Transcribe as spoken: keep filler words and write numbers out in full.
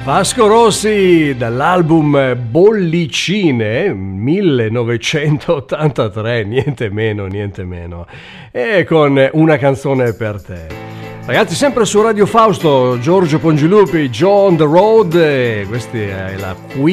Vasco Rossi dall'album Bollicine millenovecentottantatré, niente meno, niente meno, e con Una canzone per te. Ragazzi, sempre su Radio Fausto, Giorgio Pongilupi, Joe on the Road, questa è la qui